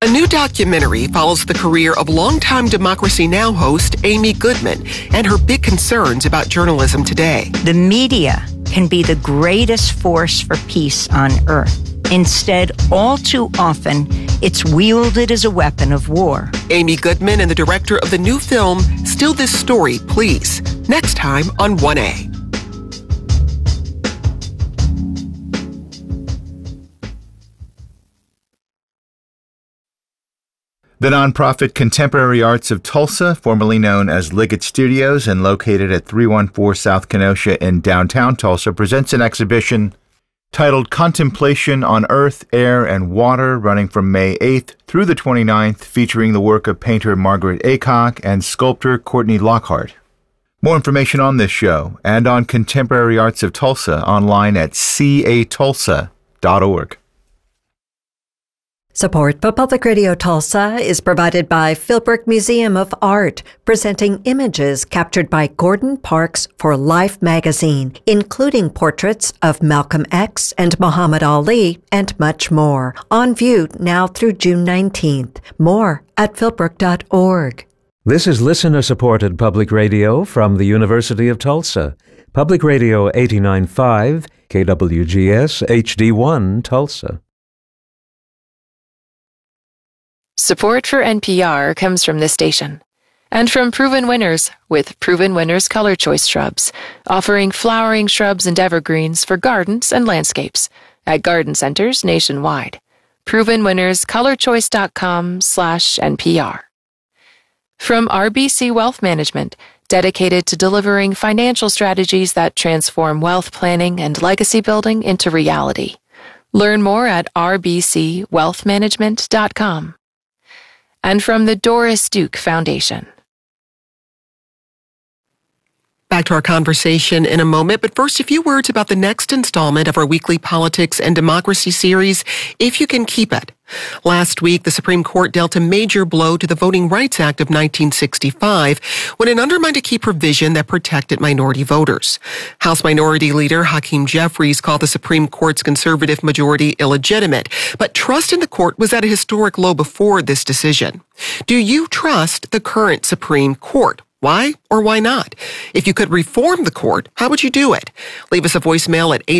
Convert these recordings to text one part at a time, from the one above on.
A new documentary follows the career of longtime Democracy Now! Host Amy Goodman and her big concerns about journalism today. The media can be the greatest force for peace on earth. Instead, all too often, it's wielded as a weapon of war. Amy Goodman and the director of the new film, Still This Story, Please, next time on 1A. The nonprofit Contemporary Arts of Tulsa, formerly known as Liggett Studios and located at 314 South Kenosha in downtown Tulsa, presents an exhibition titled Contemplation on Earth, Air, and Water, running from May 8th through the 29th, featuring the work of painter Margaret Aycock and sculptor Courtney Lockhart. More information on this show and on Contemporary Arts of Tulsa online at catulsa.org. Support for Public Radio Tulsa is provided by Philbrook Museum of Art, presenting images captured by Gordon Parks for Life magazine, including portraits of Malcolm X and Muhammad Ali, and much more. On view now through June 19th. More at philbrook.org. This is listener-supported public radio from the University of Tulsa. Public Radio 89.5, KWGS HD1 Tulsa. Support for NPR comes from this station and from Proven Winners with Proven Winners Color Choice Shrubs, offering flowering shrubs and evergreens for gardens and landscapes at garden centers nationwide. ProvenWinnersColorChoice.com/NPR. From RBC Wealth Management, dedicated to delivering financial strategies that transform wealth planning and legacy building into reality. Learn more at rbcwealthmanagement.com. And from the Doris Duke Foundation. Back to our conversation in a moment, but first a few words about the next installment of our weekly Politics and Democracy series, If You Can Keep It. Last week, the Supreme Court dealt a major blow to the Voting Rights Act of 1965 when it undermined a key provision that protected minority voters. House Minority Leader Hakeem Jeffries called the Supreme Court's conservative majority illegitimate, but trust in the court was at a historic low before this decision. Do you trust the current Supreme Court? Why or why not? If you could reform the court, how would you do it? Leave us a voicemail at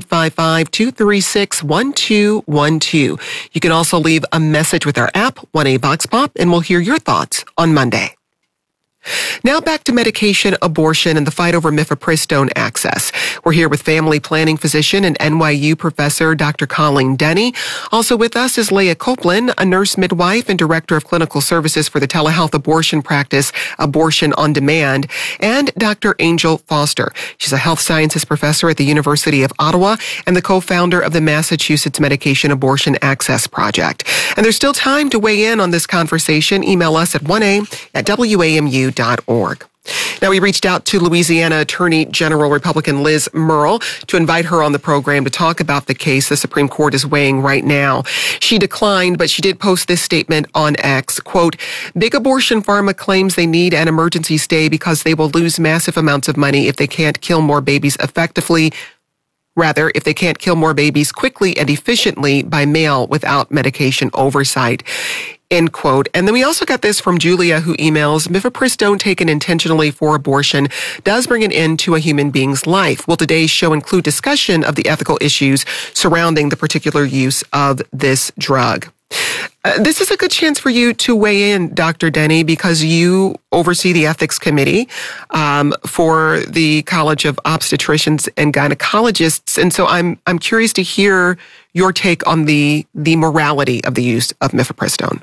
855-236-1212. You can also leave a message with our app, 1A Vox Pop, and we'll hear your thoughts on Monday. Now back to medication, abortion, and the fight over mifepristone access. We're here with family planning physician and NYU professor Dr. Colleen Denny. Also with us is Leah Copeland, a nurse midwife and director of clinical services for the telehealth abortion practice Abortion on Demand, and Dr. Angel Foster. She's a health sciences professor at the University of Ottawa and the co-founder of the Massachusetts Medication Abortion Access Project. And there's still time to weigh in on this conversation. Email us at 1a@wamu.org. Now, we reached out to Louisiana Attorney General Republican Liz Murrill to invite her on the program to talk about the case the Supreme Court is weighing right now. She declined, but she did post this statement on X, quote, "Big abortion pharma claims they need an emergency stay because they will lose massive amounts of money if they can't kill more babies effectively. Rather, if they can't kill more babies quickly and efficiently by mail without medication oversight." End quote. And then we also got this from Julia, who emails, "Mifepristone taken intentionally for abortion does bring an end to a human being's life. Will today's show include discussion of the ethical issues surrounding the particular use of this drug?" This is a good chance for you to weigh in, Dr. Denny, because you oversee the ethics committee for the College of Obstetricians and Gynecologists. And so I'm curious to hear your take on the morality of the use of mifepristone.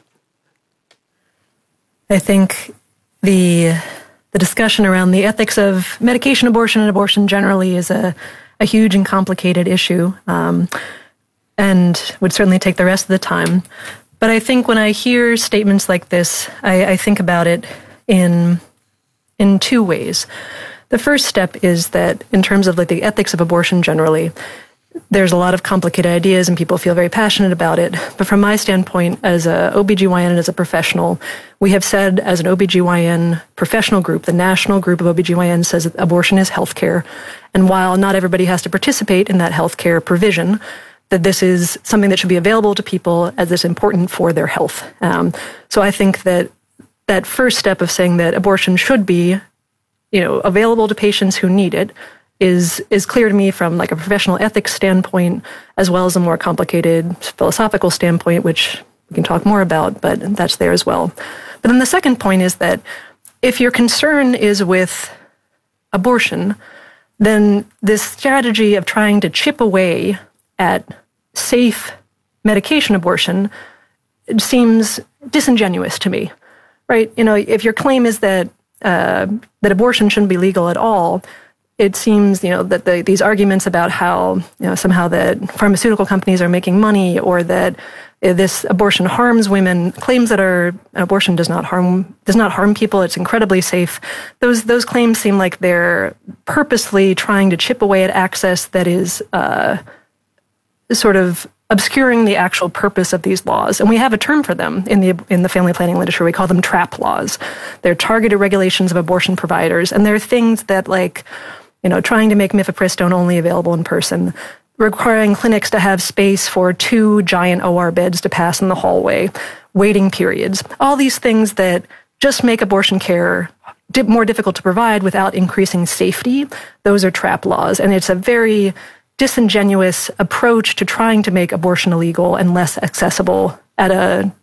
I think the discussion around the ethics of medication abortion and abortion generally is a huge and complicated issue, and would certainly take the rest of the time. But I think when I hear statements like this, I think about it in two ways. The first step is that in terms of like the ethics of abortion generally, there's a lot of complicated ideas and people feel very passionate about it. But from my standpoint as a OBGYN and as a professional, we have said as an OBGYN professional group, the national group of OBGYN says that abortion is healthcare. And while not everybody has to participate in that healthcare provision, that this is something that should be available to people as it's important for their health. So I think that that first step of saying that abortion should be, available to patients who need it is clear to me from like a professional ethics standpoint, as well as a more complicated philosophical standpoint, which we can talk more about, but that's there as well. But then the second point is that if your concern is with abortion, then this strategy of trying to chip away at safe medication abortion seems disingenuous to me, right? If your claim is that abortion shouldn't be legal at all, it seems, that these arguments about how, somehow that pharmaceutical companies are making money or that this abortion harms women, claims that abortion does not harm people, it's incredibly safe. Those claims seem like they're purposely trying to chip away at access that is sort of obscuring the actual purpose of these laws. And we have a term for them in the family planning literature. We call them trap laws. They're targeted regulations of abortion providers, and they're things that trying to make mifepristone only available in person, requiring clinics to have space for 2 giant OR beds to pass in the hallway, waiting periods, all these things that just make abortion care more difficult to provide without increasing safety. Those are trap laws. And it's a very disingenuous approach to trying to make abortion illegal and less accessible at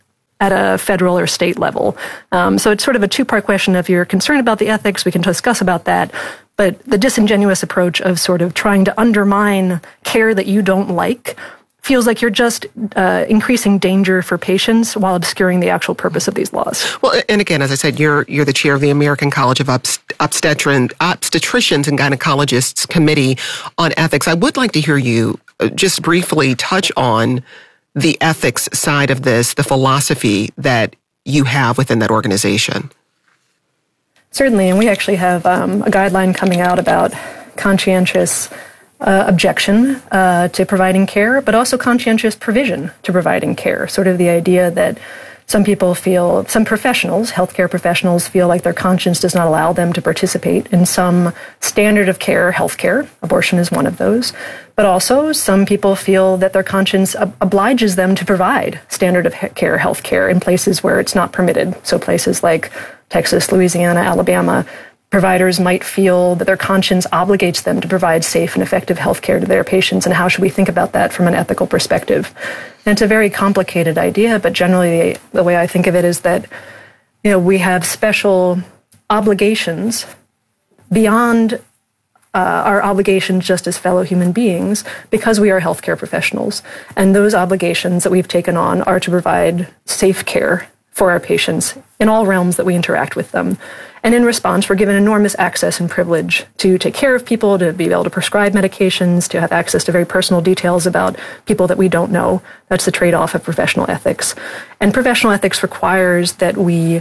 a federal or state level. So it's sort of a two-part question. If you're concerned about the ethics, we can discuss about that. But the disingenuous approach of sort of trying to undermine care that you don't like feels like you're just increasing danger for patients while obscuring the actual purpose of these laws. Well, and again, as I said, you're the chair of the American College of Obstetricians and Gynecologists Committee on Ethics. I would like to hear you just briefly touch on the ethics side of this, the philosophy that you have within that organization. Certainly, and we actually have a guideline coming out about conscientious objection to providing care, but also conscientious provision to providing care. Sort of the idea that some professionals, healthcare professionals, feel like their conscience does not allow them to participate in some standard of care, healthcare. Abortion is one of those. But also, some people feel that their conscience obliges them to provide standard of care, healthcare, in places where it's not permitted. So places like Texas, Louisiana, Alabama, providers might feel that their conscience obligates them to provide safe and effective health care to their patients, and how should we think about that from an ethical perspective? And it's a very complicated idea, but generally the way I think of it is that, we have special obligations beyond our obligations just as fellow human beings because we are healthcare professionals. And those obligations that we've taken on are to provide safe care for our patients in all realms that we interact with them. And in response, we're given enormous access and privilege to take care of people, to be able to prescribe medications, to have access to very personal details about people that we don't know. That's the trade-off of professional ethics. And professional ethics requires that we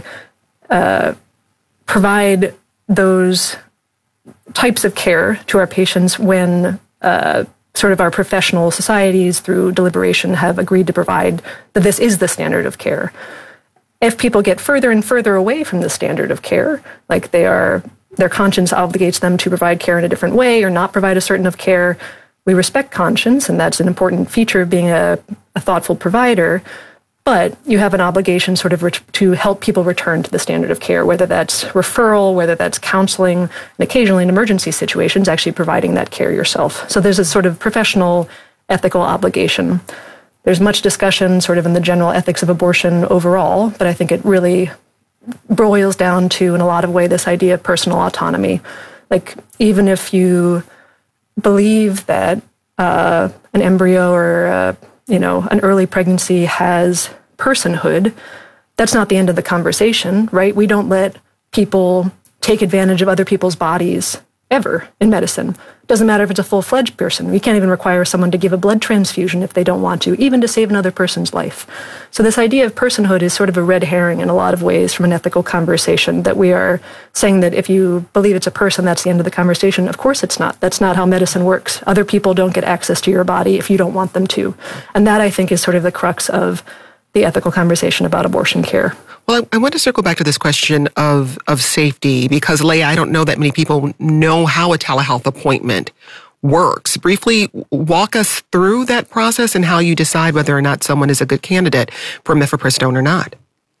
provide those types of care to our patients when sort of our professional societies through deliberation have agreed to provide that this is the standard of care. If people get further and further away from the standard of care, like their conscience obligates them to provide care in a different way or not provide a certain of care, we respect conscience, and that's an important feature of being a thoughtful provider. But you have an obligation sort of to help people return to the standard of care, whether that's referral, whether that's counseling, and occasionally in emergency situations, actually providing that care yourself. So there's a sort of professional ethical obligation. There's much discussion sort of in the general ethics of abortion overall, but I think it really boils down to, in a lot of ways, this idea of personal autonomy. Like, even if you believe that an embryo or an early pregnancy has personhood, that's not the end of the conversation, right? We don't let people take advantage of other people's bodies ever in medicine. Doesn't matter if it's a full-fledged person. We can't even require someone to give a blood transfusion if they don't want to, even to save another person's life. So this idea of personhood is sort of a red herring in a lot of ways from an ethical conversation, that we are saying that if you believe it's a person, that's the end of the conversation. Of course it's not. That's not how medicine works. Other people don't get access to your body if you don't want them to. And that, I think, is sort of the crux of the ethical conversation about abortion care. Well, I want to circle back to this question of safety, because, Leah, I don't know that many people know how a telehealth appointment works. Briefly walk us through that process and how you decide whether or not someone is a good candidate for mifepristone or not.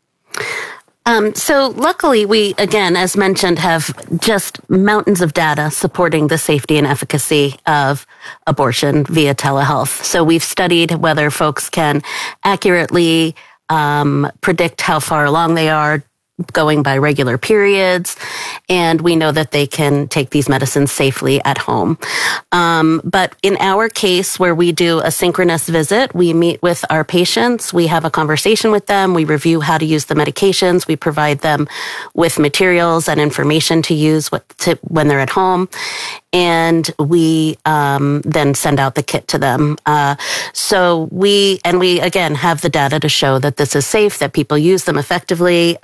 So luckily, we, again, as mentioned, have just mountains of data supporting the safety and efficacy of abortion via telehealth. So we've studied whether folks can accurately predict how far along they are going by regular periods, and we know that they can take these medicines safely at home. But in our case, where we do a synchronous visit, we meet with our patients, we have a conversation with them, we review how to use the medications, we provide them with materials and information to use when they're at home, and we then send out the kit to them. So we again have the data to show that this is safe, that people use them effectively.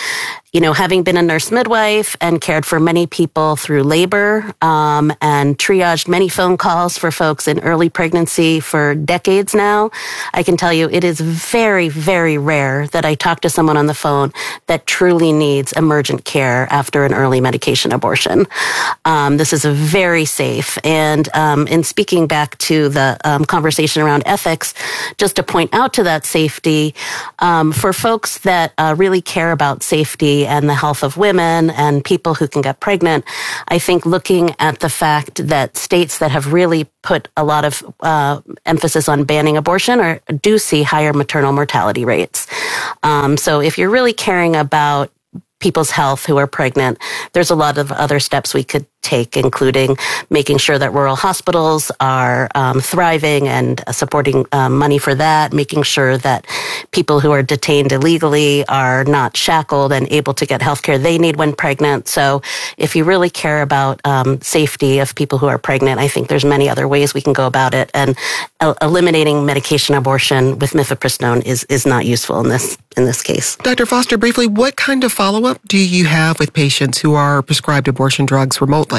Having been a nurse midwife and cared for many people through labor and triaged many phone calls for folks in early pregnancy for decades now, I can tell you it is very, very rare that I talk to someone on the phone that truly needs emergent care after an early medication abortion. This is very safe. And in speaking back to the conversation around ethics, just to point out to that safety, for folks that really care about safety and the health of women and people who can get pregnant, I think looking at the fact that states that have really put a lot of emphasis on banning abortion do see higher maternal mortality rates. So if you're really caring about people's health who are pregnant, there's a lot of other steps we could take, including making sure that rural hospitals are thriving and supporting money for that, making sure that people who are detained illegally are not shackled and able to get health care they need when pregnant. So if you really care about safety of people who are pregnant, I think there's many other ways we can go about it. And eliminating medication abortion with mifepristone is not useful in this case. Dr. Foster, briefly, what kind of follow-up do you have with patients who are prescribed abortion drugs remotely?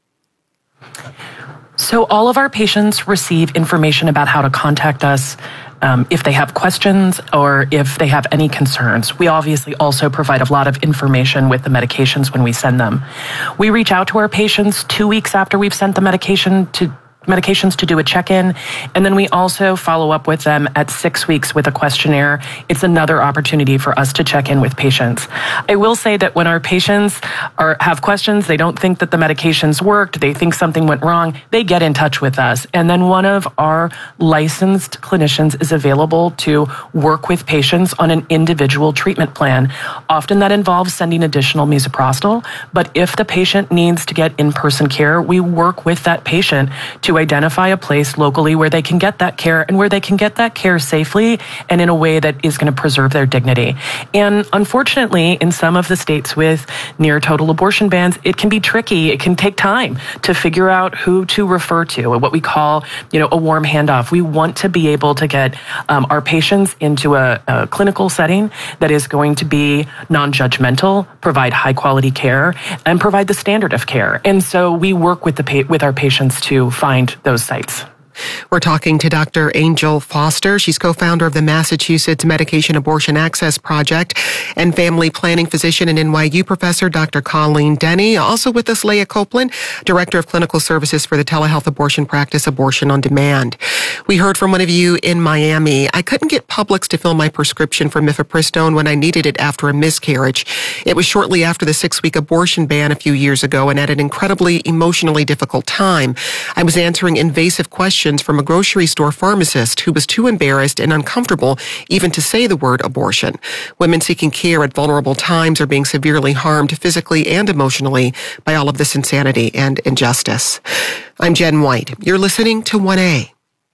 So all of our patients receive information about how to contact us if they have questions or if they have any concerns. We obviously also provide a lot of information with the medications when we send them. We reach out to our patients 2 weeks after we've sent the medications to do a check-in, and then we also follow up with them at 6 weeks with a questionnaire. It's another opportunity for us to check in with patients. I will say that when our patients have questions, they don't think that the medications worked, they think something went wrong, they get in touch with us. And then one of our licensed clinicians is available to work with patients on an individual treatment plan. Often that involves sending additional misoprostol, but if the patient needs to get in-person care, we work with that patient to identify a place locally where they can get that care and where they can get that care safely and in a way that is going to preserve their dignity. And unfortunately, in some of the states with near total abortion bans, it can be tricky. It can take time to figure out who to refer to, what we call, a warm handoff. We want to be able to get our patients into a clinical setting that is going to be non-judgmental, provide high quality care, and provide the standard of care. And so we work with our patients to find those sites. We're talking to Dr. Angel Foster. She's co-founder of the Massachusetts Medication Abortion Access Project and family planning physician and NYU professor, Dr. Colleen Denny. Also with us, Leah Copeland, director of clinical services for the telehealth abortion practice, Abortion on Demand. We heard from one of you in Miami. I couldn't get Publix to fill my prescription for mifepristone when I needed it after a miscarriage. It was shortly after the 6-week abortion ban a few years ago and at an incredibly emotionally difficult time. I was answering invasive questions from a grocery store pharmacist who was too embarrassed and uncomfortable even to say the word abortion. Women seeking care at vulnerable times are being severely harmed physically and emotionally by all of this insanity and injustice. I'm Jen White. You're listening to 1A.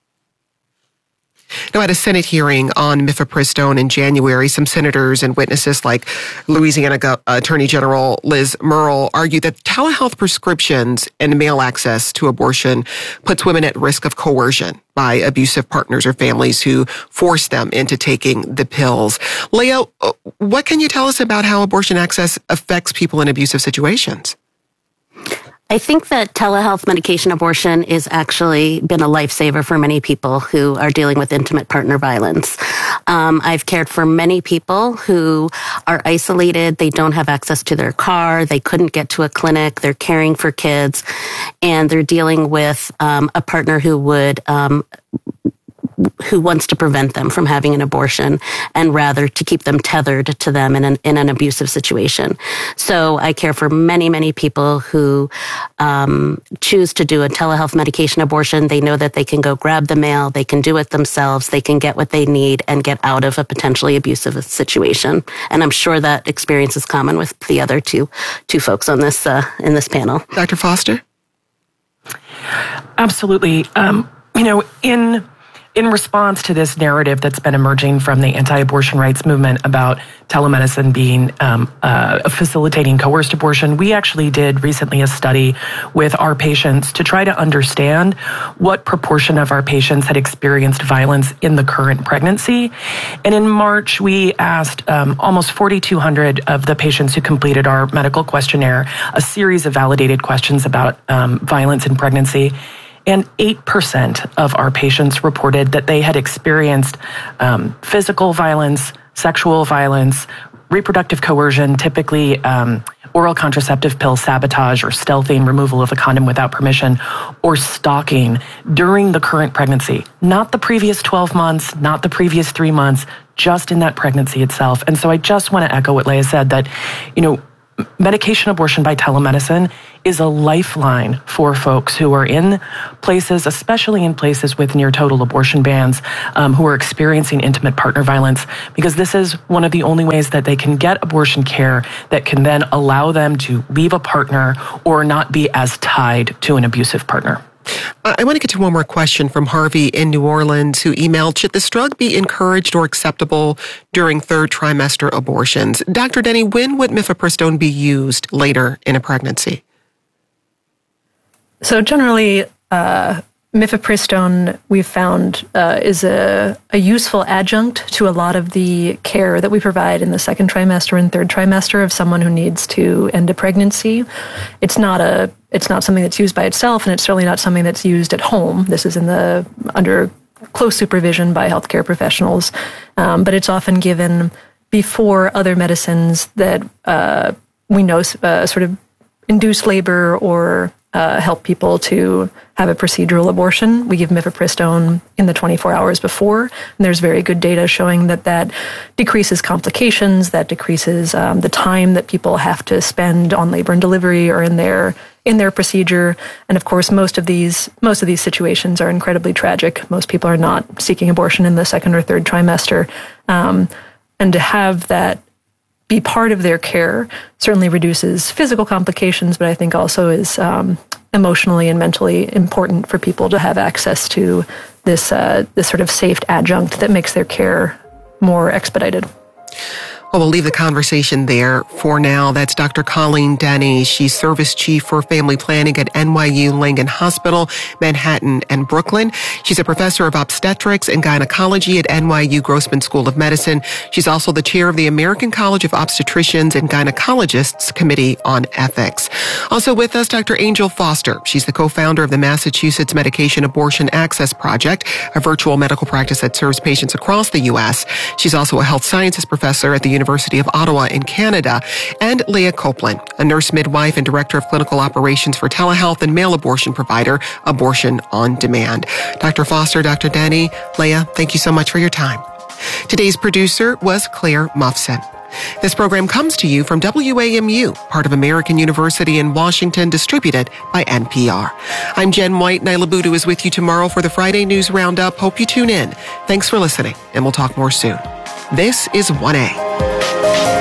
Now, at a Senate hearing on mifepristone in January, some senators and witnesses like Louisiana Attorney General Liz Murrill argued that telehealth prescriptions and mail access to abortion puts women at risk of coercion by abusive partners or families who force them into taking the pills. Leah, what can you tell us about how abortion access affects people in abusive situations? I think that telehealth medication abortion is actually been a lifesaver for many people who are dealing with intimate partner violence. I've cared for many people who are isolated. They don't have access to their car. They couldn't get to a clinic. They're caring for kids, and they're dealing with a partner who wants to prevent them from having an abortion and rather to keep them tethered to them in an abusive situation. So I care for many, many people who choose to do a telehealth medication abortion. They know that they can go grab the mail, they can do it themselves, they can get what they need and get out of a potentially abusive situation. And I'm sure that experience is common with the other two folks on this in this panel. Dr. Foster? Absolutely. In response to this narrative that's been emerging from the anti-abortion rights movement about telemedicine being facilitating coerced abortion, we actually did recently a study with our patients to try to understand what proportion of our patients had experienced violence in the current pregnancy. And in March, we asked almost 4,200 of the patients who completed our medical questionnaire a series of validated questions about violence in pregnancy. And 8% of our patients reported that they had experienced physical violence, sexual violence, reproductive coercion, typically oral contraceptive pill sabotage or stealthing, removal of the condom without permission, or stalking during the current pregnancy. Not the previous 12 months, not the previous 3 months, just in that pregnancy itself. And so I just want to echo what Leah said, that, medication abortion by telemedicine is a lifeline for folks who are in places, especially in places with near total abortion bans, who are experiencing intimate partner violence, because this is one of the only ways that they can get abortion care that can then allow them to leave a partner or not be as tied to an abusive partner. I want to get to one more question from Harvey in New Orleans, who emailed, should this drug be encouraged or acceptable during third trimester abortions? Dr. Denny, when would mifepristone be used later in a pregnancy? So generally, mifepristone, we've found, is a useful adjunct to a lot of the care that we provide in the second trimester and third trimester of someone who needs to end a pregnancy. It's not something that's used by itself, and it's certainly not something that's used at home. This is under close supervision by healthcare professionals, but it's often given before other medicines that we know sort of induce labor or help people to have a procedural abortion. We give mifepristone in the 24 hours before, and there's very good data showing that decreases complications, that decreases the time that people have to spend on labor and delivery or in their procedure. And of course, most of these situations are incredibly tragic. Most people are not seeking abortion in the second or third trimester, and to have that be part of their care certainly reduces physical complications, but I think also is emotionally and mentally important for people to have access to this sort of safe adjunct that makes their care more expedited. Well, we'll leave the conversation there for now. That's Dr. Colleen Denny. She's Service Chief for Family Planning at NYU Langone Hospital, Manhattan and Brooklyn. She's a professor of obstetrics and gynecology at NYU Grossman School of Medicine. She's also the chair of the American College of Obstetricians and Gynecologists Committee on Ethics. Also with us, Dr. Angel Foster. She's the co-founder of the Massachusetts Medication Abortion Access Project, a virtual medical practice that serves patients across the U.S. She's also a health sciences professor at the University of Ottawa in Canada, and Leah Copeland, a nurse midwife and director of clinical operations for telehealth and mail abortion provider Abortion on Demand. Dr. Foster, Dr. Denny, Leah, thank you so much for your time. Today's producer was Claire Muffson. This program comes to you from WAMU, part of American University in Washington, distributed by NPR. I'm Jen White. Nyla Boodoo is with you tomorrow for the Friday News Roundup. Hope you tune in. Thanks for listening, and we'll talk more soon. This is 1A.